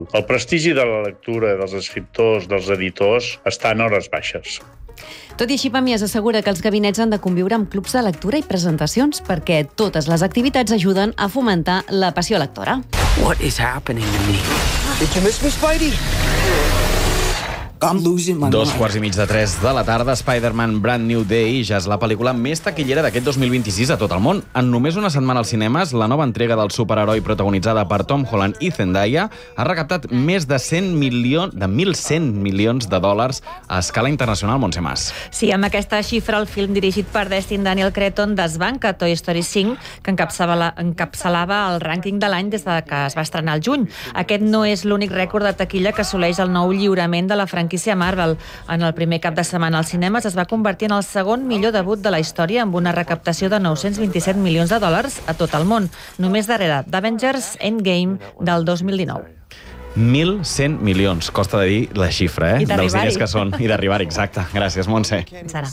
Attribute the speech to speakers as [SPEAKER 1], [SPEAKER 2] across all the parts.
[SPEAKER 1] El prestigi de la lectura, dels escriptors, dels editors, està en hores baixes.
[SPEAKER 2] Tot i així, Pàmies assegura que els gabinets han de conviure amb clubs de lectura i presentacions perquè totes les activitats ajuden a fomentar la passió lectora.
[SPEAKER 3] What is happening to me? Did you miss me, Spidey? I'm losing my mind.
[SPEAKER 4] 2:15 de la tarda, Spider-Man Brand New Day ja és la pel·lícula més taquillera d'aquest 2026 a tot el món. En només una setmana als cinemes, la nova entrega del superheroi protagonitzada per Tom Holland i Zendaya ha recaptat més de 1.100 milions de dòlars a escala internacional, Montse Mas.
[SPEAKER 5] Sí, amb aquesta xifra, el film dirigit per Destin Daniel Cretton desbanca Toy Story 5, que encapçalava el rànquing de l'any des que es va estrenar al juny. Aquest no és l'únic rècord de taquilla que assoleix el nou lliurament de la franquícia Marvel. En el primer cap de setmana als cinemes es va convertir en el segon millor debut de la història amb una recaptació de 927 milions de dòlars a tot el món, només darrere d'Avengers Endgame del 2019.
[SPEAKER 4] 1.100 milions, costa de dir la xifra, dels diners que són, i d'arribar-hi, exacte. Gràcies, Montse.
[SPEAKER 5] Sara.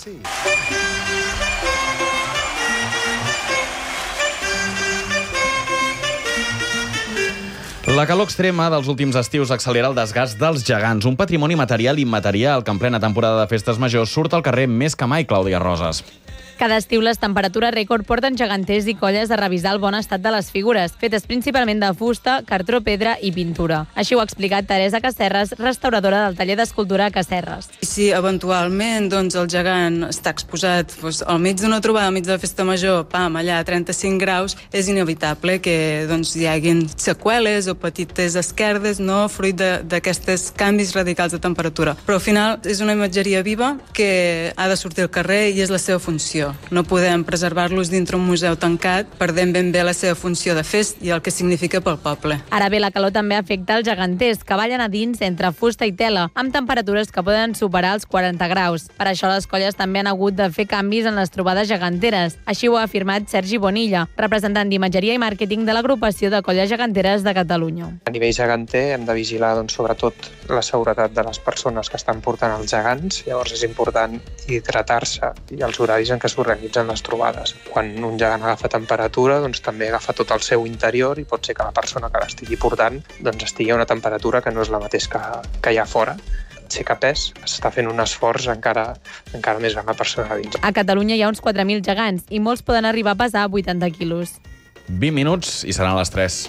[SPEAKER 4] La calor extrema dels últims estius accelera el desgast dels gegants, un patrimoni material i immaterial que en plena temporada de festes majors surt al carrer més que mai, Clàudia Roses.
[SPEAKER 6] Cada estiu les temperatures rècord porten geganters i colles a revisar el bon estat de les figures, fetes principalment de fusta, cartró, pedra i pintura. Així ho ha explicat Teresa Casserres, restauradora del taller d'escultura Casserres.
[SPEAKER 7] Si eventualment el gegant està exposat al mig d'una trobada, al mig de la festa major, allà a 35 graus, és inevitable que hi haguin seqüeles o petites esquerdes, fruit d'aquests canvis radicals de temperatura. Però al final és una imatgeria viva que ha de sortir al carrer i és la seva funció. No podem preservar-los dintre un museu tancat, perdent ben bé la seva funció de fest i el que significa pel poble.
[SPEAKER 6] Ara bé, la calor també afecta els geganters, que ballen a dins entre fusta i tela, amb temperatures que poden superar els 40 graus. Per això les colles també han hagut de fer canvis en les trobades geganteres. Així ho ha afirmat Sergi Bonilla, representant d'imatgeria i màrqueting de l'agrupació de colles geganteres de Catalunya.
[SPEAKER 8] A nivell geganter hem de vigilar sobretot la seguretat de les persones que estan portant els gegants. Llavors és important hidratar-se i els horaris en què s'organitzen les trobades. Quan un gegant agafa temperatura, també agafa tot el seu interior i pot ser que la persona que l'estigui portant estigui a una temperatura que no és la mateixa que hi ha fora. Sé que pes s'està fent un esforç encara més gran la persona dins.
[SPEAKER 6] A Catalunya hi ha uns 4.000 gegants i molts poden arribar a pesar 80 quilos.
[SPEAKER 4] 20 minuts i seran les 3.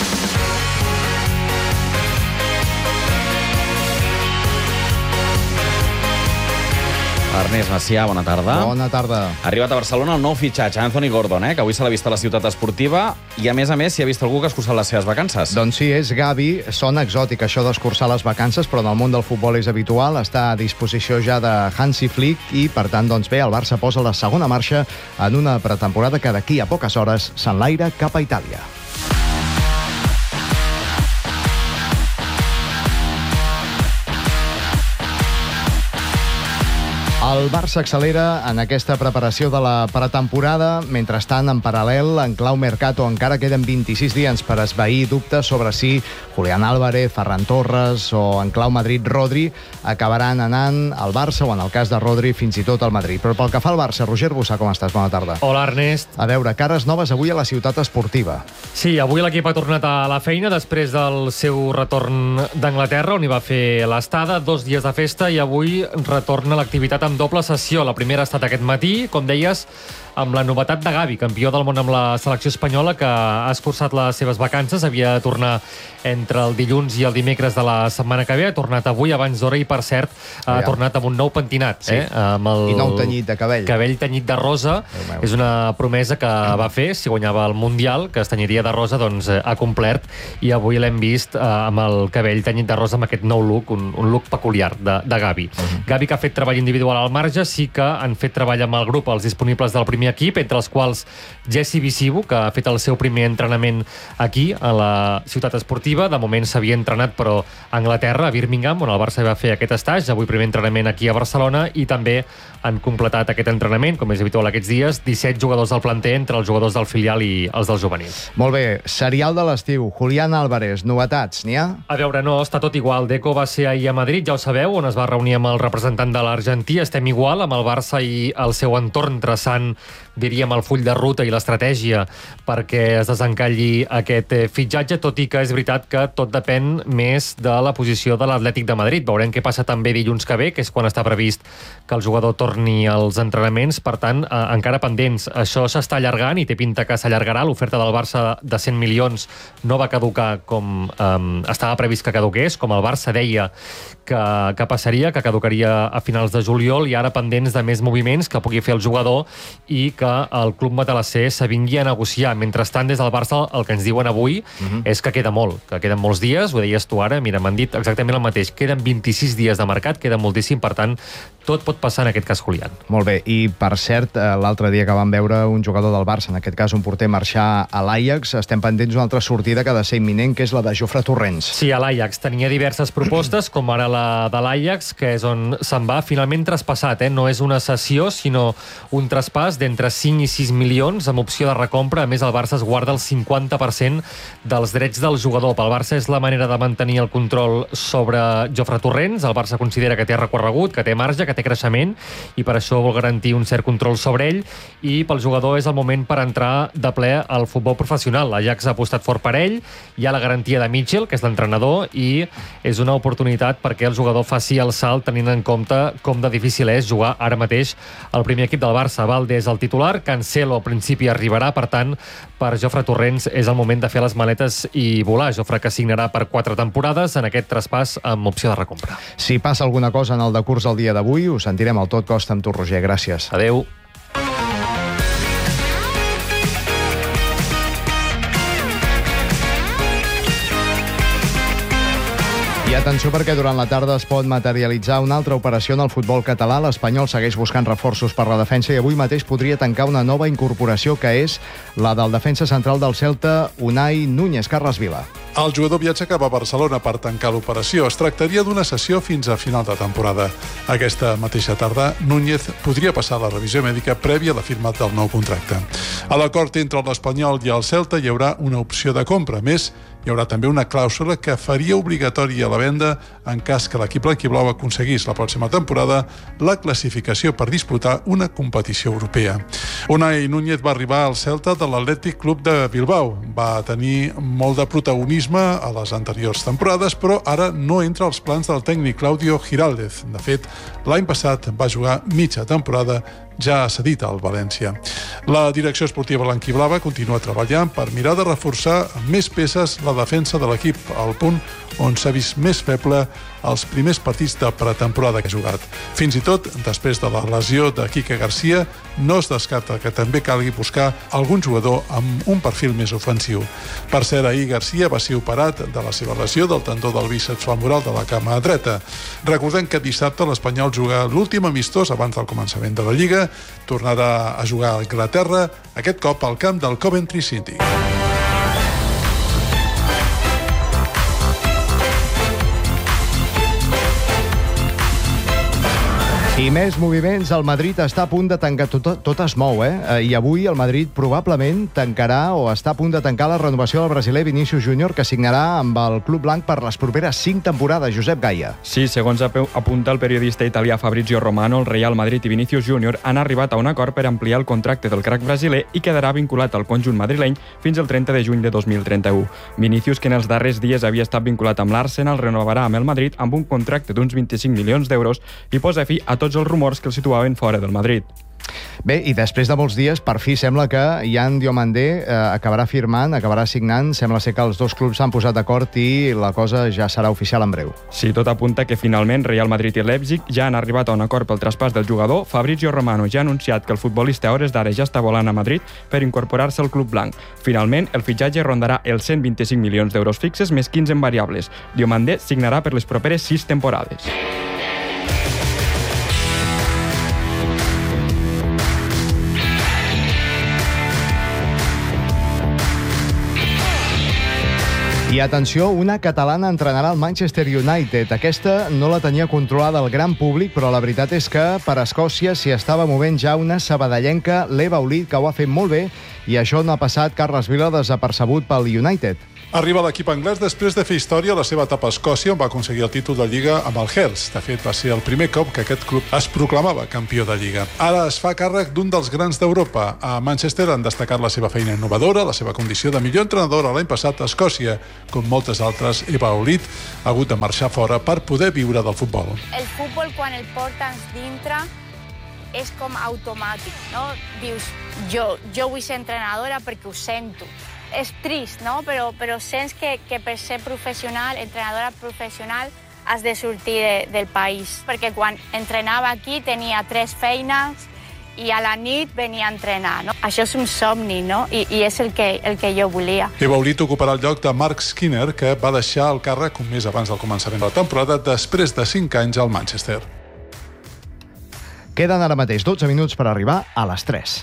[SPEAKER 4] Ernest Macià, bona tarda.
[SPEAKER 9] Bona tarda.
[SPEAKER 4] Ha arribat a Barcelona el nou fitxatge, Anthony Gordon, que avui se l'ha vist a la ciutat esportiva i, a més, s'hi ha vist algú que ha escurçat les seves vacances.
[SPEAKER 9] Doncs sí, és Gavi. Sona exòtic això d'escurçar les vacances, però en el món del futbol és habitual. Està a disposició ja de Hansi Flick i, per tant, el Barça posa la segona marxa en una pretemporada que d'aquí a poques hores s'enlaira cap a Itàlia. El Barça accelera en aquesta preparació de la pretemporada. Mentrestant, en paral·lel, en clau Mercato, encara queden 26 dies per esvair dubtes sobre si Julián Álvarez, Ferran Torres o en clau Madrid, Rodri, acabaran anant al Barça o, en el cas de Rodri, fins i tot al Madrid. Però pel que fa al Barça, Roger Bussà, com estàs? Bona tarda.
[SPEAKER 10] Hola, Ernest.
[SPEAKER 9] A veure, cares noves avui a la ciutat esportiva.
[SPEAKER 10] Sí, avui l'equip ha tornat a la feina després del seu retorn d'Anglaterra, on hi va fer l'estada, 2 dies de festa, i avui retorna l'activitat amb doble sessió. La primera ha estat aquest matí, com deies, amb la novetat de Gavi, campió del món amb la selecció espanyola, que ha escurçat les seves vacances. Havia de tornar entre el dilluns i el dimecres de la setmana que ve. Ha tornat avui abans d'hora i, per cert, ha tornat amb un nou pentinat.
[SPEAKER 9] Sí.
[SPEAKER 10] Amb el
[SPEAKER 9] I nou tenyit de cabell.
[SPEAKER 10] Cabell tenyit de rosa. És una promesa que va fer si guanyava el Mundial, que es tenyiria de rosa, doncs ha complert, i avui l'hem vist amb el cabell tenyit de rosa, amb aquest nou look, un look peculiar de Gavi. Gavi, que ha fet treball individual al marge, sí que han fet treball amb el grup, els disponibles del primer equip, entre els quals Jesse Visibu, que ha fet el seu primer entrenament aquí, a la ciutat esportiva. De moment s'havia entrenat, però a Anglaterra, a Birmingham, on el Barça va fer aquest estatge. Avui primer entrenament aquí a Barcelona, i també han completat aquest entrenament, com és habitual aquests dies, 17 jugadors del planter, entre els jugadors del filial i els dels juvenils.
[SPEAKER 9] Molt bé, serial de l'estiu, Julián Álvarez, novetats, n'hi ha?
[SPEAKER 10] A veure, no, està tot igual. Deco va ser ahir a Madrid, ja ho sabeu, on es va reunir amb el representant de l'Argentí. Estem igual, amb el Barça i el seu entorn traçant diríem, el full de ruta i l'estratègia perquè es desencalli aquest fitxatge, tot i que és veritat que tot depèn més de la posició de l'Atlètic de Madrid. Veurem què passa també dilluns que ve, que és quan està previst que el jugador torni als entrenaments, per tant, encara pendents. Això s'està allargant i té pinta que s'allargarà. L'oferta del Barça de 100 milions no va caducar com estava previst que caduqués, com el Barça deia que passaria, que caducaria a finals de juliol, i ara pendents de més moviments que pugui fer el jugador i que el club matalasser s'avingui a negociar. Mentrestant, des del Barça, el que ens diuen avui és que queda molt, que queden molts dies, ho deies tu ara, mira, m'han dit exactament el mateix, queden 26 dies de mercat, queda moltíssim, per tant, tot pot passar en aquest cas, Julián.
[SPEAKER 9] Molt bé, i per cert, l'altre dia que vam veure un jugador del Barça, en aquest cas un porter, marxar a l'Ajax, estem pendents d'una altra sortida que ha de ser imminent, que és la de Jofre Torrents.
[SPEAKER 10] Sí, a l'Ajax tenia diverses propostes, com ara la de l'Ajax, que és on se'n va, finalment traspassat, no és una cessió, sinó un traspàs d'entre 5 i 6 milions, amb opció de recompra. A més, el Barça es guarda el 50% dels drets del jugador. Pel Barça és la manera de mantenir el control sobre Jofre Torrents. El Barça considera que té recorregut, que té marge, que té creixement, i per això vol garantir un cert control sobre ell, i pel jugador és el moment per entrar de ple al futbol professional. L'Ajax ha apostat fort per ell, hi ha la garantia de Mitchell, que és l'entrenador, i és una oportunitat perquè el jugador faci el salt tenint en compte com de difícil és jugar ara mateix al primer equip del Barça. Valde és el titular, Cancelo al principi arribarà, per tant, per Jofre Torrents és el moment de fer les maletes i volar. Jofre, que signarà per 4 temporades en aquest traspàs amb opció de recompra.
[SPEAKER 9] Si passa alguna cosa en el decurs el dia d'avui, ho sentirem al Tot Costa amb tu, Roger. Gràcies.
[SPEAKER 10] Adeu.
[SPEAKER 9] I atenció, perquè durant la tarda es pot materialitzar una altra operació en el futbol català. L'Espanyol segueix buscant reforços per la defensa i avui mateix podria tancar una nova incorporació, que és la del defensa central del Celta, Unai Núñez. Carles Vila.
[SPEAKER 11] El jugador viatja cap a Barcelona per tancar l'operació. Es tractaria d'una sessió fins a final de temporada. Aquesta mateixa tarda, Núñez podria passar la revisió mèdica prèvia a la firma del nou contracte. A l'acord entre l'Espanyol i el Celta hi haurà una opció de compra. A més, hi haurà també una clàusula que faria obligatòria la venda en cas que l'equip blanquiblau aconseguís la pròxima temporada la classificació per disputar una competició europea. Unai Núñez va arribar al Celta de l'Atlètic Club de Bilbao. Va tenir molt de protagonisme a les anteriors temporades, però ara no entra als plans del tècnic Claudio Giraldez. De fet, l'any passat va jugar mitja temporada ja cedit al València. La direcció esportiva blanquiblava continua treballant per mirar de reforçar amb més peces la defensa de l'equip, al punt on s'ha vist més feble els primers partits de pretemporada que ha jugat. Fins i tot, després de la lesió de Quique Garcia, no es descarta que també calgui buscar algun jugador amb un perfil més ofensiu. Per cert, ahir Garcia va ser operat de la seva lesió del tendó del bíceps femoral de la cama dreta. Recordem que dissabte l'Espanyol juga l'últim amistós abans del començament de la Lliga, tornarà a jugar a Anglaterra, aquest cop al camp del Coventry City.
[SPEAKER 9] I més moviments. El Madrid està a punt de tancar... Tot es mou, I avui el Madrid probablement tancarà o està a punt de tancar la renovació del brasiler Vinícius Júnior, que signarà amb el club blanc per les properes 5 temporades. Josep Gaia.
[SPEAKER 12] Sí, segons apunta el periodista italià Fabrizio Romano, el Real Madrid i Vinícius Júnior han arribat a un acord per ampliar el contracte del crac brasiler i quedarà vinculat al conjunt madrileny fins al 30 de juny de 2031. Vinícius, que en els darrers dies havia estat vinculat amb l'Arsenal, renovarà amb el Madrid amb un contracte d'uns 25 milions d'euros i posa fi a tots els rumors que el situaven fora del Madrid.
[SPEAKER 9] Bé, i després de molts dies, per fi sembla que Yann Diomandé acabarà firmant, acabarà signant. Sembla ser que els dos clubs s'han posat d'acord i la cosa ja serà oficial en breu.
[SPEAKER 12] Sí, tot apunta que finalment Real Madrid i Leipzig ja han arribat a un acord pel traspàs del jugador. Fabrizio Romano ja ha anunciat que el futbolista a hores d'ara ja està volant a Madrid per incorporar-se al club blanc. Finalment, el fitxatge rondarà els 125 milions d'euros fixes més 15 en variables. Diomandé signarà per les properes 6 temporades.
[SPEAKER 9] I atenció, una catalana entrenarà al Manchester United. Aquesta no la tenia controlada el gran públic, però la veritat és que per Escòcia s'hi estava movent ja una sabadellenca, l'Eva Olid, que ho ha fet molt bé, i això no ha passat, Carles Vila, desapercebut pel United.
[SPEAKER 11] Arriba l'equip anglès després de fer història a la seva etapa a Escòcia, on va aconseguir el títol de Lliga amb el Hearts. De fet, va ser el primer cop que aquest club es proclamava campió de Lliga. Ara es fa càrrec d'un dels grans d'Europa. A Manchester han destacat la seva feina innovadora, la seva condició de millor entrenadora l'any passat a Escòcia. Com moltes altres, Eva Olid ha hagut de marxar fora per poder viure del futbol.
[SPEAKER 13] El futbol, quan el portes dintre, és com automàtic, no? Dius, jo vull ser entrenadora perquè ho sento. És trist, no? Però sents que per ser professional, entrenadora professional, has de sortir del país. Perquè quan entrenava aquí tenia 3 feines i a la nit venia a entrenar, no? Això és un somni, no? I és el que jo volia.
[SPEAKER 11] Eva Olid ocuparà el lloc de Mark Skinner, que va deixar el càrrec un mes abans del començament de la temporada, després de 5 anys al Manchester.
[SPEAKER 9] Queden ara mateix 12 minuts per arribar a les 3.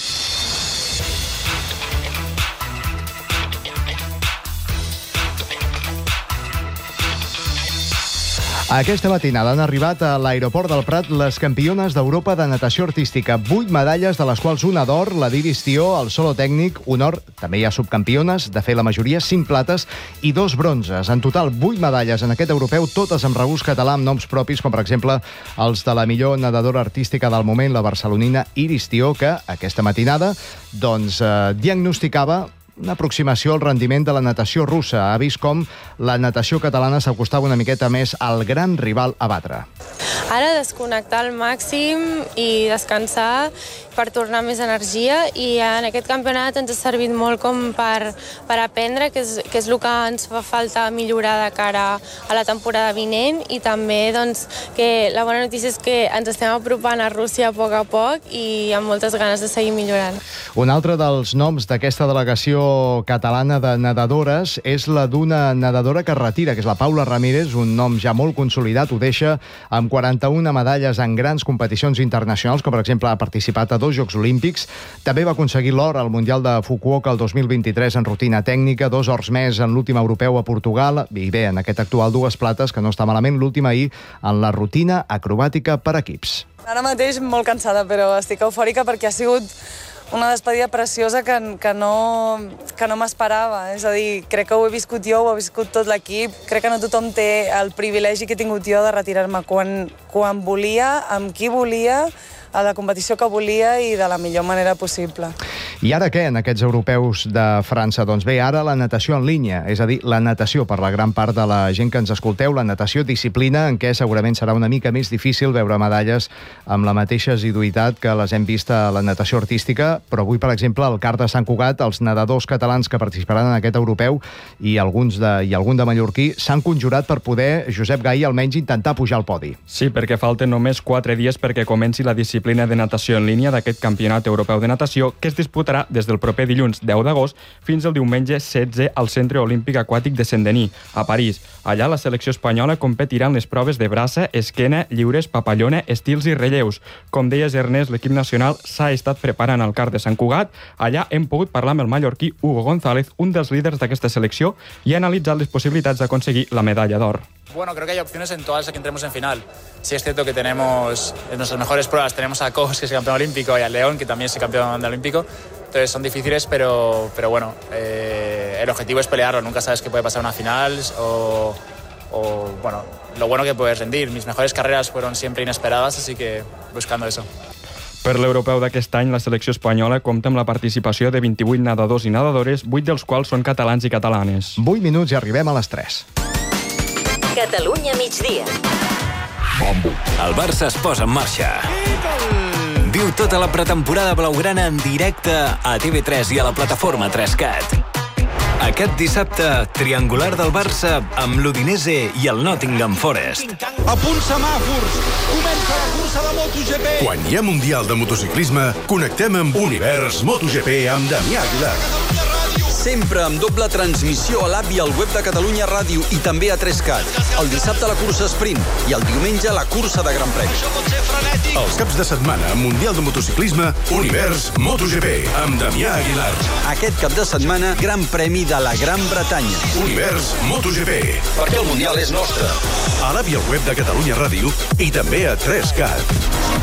[SPEAKER 9] Aquesta matinada han arribat a l'aeroport del Prat les campiones d'Europa de natació artística. 8 medalles, de les quals una d'or, la d'Iris Tió, el solo tècnic, un or. També hi ha subcampiones, de fer la majoria 5 plates i 2 bronzes. En total, 8 medalles en aquest europeu, totes amb regust català amb noms propis, com per exemple els de la millor nedadora artística del moment, la barcelonina Iris Tió, que aquesta matinada diagnosticava una aproximació al rendiment de la natació russa. Ha vist com la natació catalana s'acostava una miqueta més al gran rival a batre.
[SPEAKER 14] Ara desconnectar al màxim i descansar per tornar més energia, i en aquest campionat ens ha servit molt com per aprendre, que és el que ens fa falta millorar de cara a la temporada vinent, i també que la bona notícia és que ens estem apropant a Rússia a poc i amb moltes ganes de seguir millorant.
[SPEAKER 9] Un altre dels noms d'aquesta delegació catalana de nedadores és la d'una nedadora que es retira, que és la Paula Ramírez, un nom ja molt consolidat, ho deixa amb 41 medalles en grans competicions internacionals, com per exemple ha participat a 2 Jocs Olímpics. També va aconseguir l'or al Mundial de Fukuoka el 2023 en rutina tècnica, 2 ors més en l'últim europeu a Portugal, i bé, en aquest actual 2 plates, que no està malament, l'última ahir en la rutina acrobàtica per equips.
[SPEAKER 15] Ara mateix molt cansada, però estic eufòrica perquè ha sigut una despedida preciosa que no m'esperava. És a dir, crec que ho he viscut jo, ho ha viscut tot l'equip. Crec que no tothom té el privilegi que he tingut jo de retirar-me quan volia, amb qui volia, a la competició que volia i de la millor manera possible.
[SPEAKER 9] I ara què, en aquests europeus de França? Doncs bé, ara la natació en línia, és a dir, la natació per la gran part de la gent que ens escolteu, la natació disciplina en què segurament serà una mica més difícil veure medalles amb la mateixa assiduïtat que les hem vist a la natació artística, però avui, per exemple, al CAR de Sant Cugat, els nedadors catalans que participaran en aquest europeu i algun de mallorquí s'han conjurat per poder, Josep Gai, almenys intentar pujar al podi.
[SPEAKER 12] Sí, perquè falten només 4 dies perquè comenci la disciplina de natació en línia d'aquest Campionat Europeu de Natació, que es disputarà des del proper dilluns 10 d'agost fins al diumenge 16 al Centre Olímpic Aquàtic de Saint-Denis, a París. Allà la selecció espanyola competirà en les proves de braça, esquena, lliures, papallona, estils i relleus. Com deies, Ernest, l'equip nacional s'ha estat preparant al CAR de Sant Cugat. Allà hem pogut parlar amb el mallorquí Hugo González, un dels líders d'aquesta selecció, i ha analitzat les possibilitats d'aconseguir la medalla d'or.
[SPEAKER 16] Bueno, creo que hay opciones en todas las que entremos en final. Sí es cierto que tenemos en nuestras mejores pruebas, tenemos a Kos, que es campeón olímpico, y a León, que también es campeón olímpico. Entonces son difíciles, pero bueno, el objetivo es pelearlo. Nunca sabes qué puede pasar en una final o bueno, lo bueno que puedes rendir. Mis mejores carreras fueron siempre inesperadas, así que buscando eso.
[SPEAKER 12] Per l'europeu d'aquest any, la selecció espanyola compta amb la participació de 28 nedadors i nedadores, 8 dels quals són catalans i catalanes.
[SPEAKER 9] 8 minuts i arribem a les 3.
[SPEAKER 17] Catalunya migdia. El Barça es posa en marxa. Viu tota la pretemporada blaugrana en directe a TV3 i a la plataforma 3CAT. Aquest dissabte, triangular del Barça amb l'Udinese i el Nottingham Forest.
[SPEAKER 18] A punt semàfors, comença la cursa de MotoGP.
[SPEAKER 19] Quan hi ha Mundial de Motociclisme, connectem amb Univers MotoGP amb Damià Aguilar.
[SPEAKER 18] Sempre amb doble transmissió a l'app i al web de Catalunya Ràdio i també a 3CAT. El dissabte la cursa sprint i el diumenge la cursa de Gran Premi.
[SPEAKER 19] Els caps de setmana, Mundial de Motociclisme, Univers MotoGP amb Damià Aguilar.
[SPEAKER 18] Aquest cap de setmana, Gran Premi de la Gran Bretanya.
[SPEAKER 19] Univers MotoGP.
[SPEAKER 18] Perquè el Mundial és nostre.
[SPEAKER 19] A l'app i al web de Catalunya Ràdio i també a 3CAT.